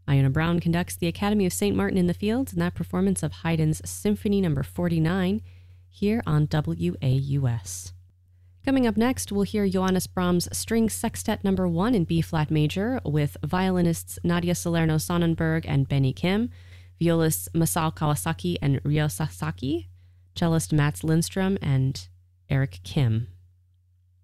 Iona Brown conducts the Academy of St. Martin in the Fields in that performance of Haydn's Symphony No. 49 here on WAUS. Coming up next, we'll hear Johannes Brahms' String Sextet No. 1 in B-flat major with violinists Nadia Salerno-Sonnenberg and Benny Kim, violists Masao Kawasaki and Ryo Sasaki, cellist Mats Lindstrom and Eric Kim.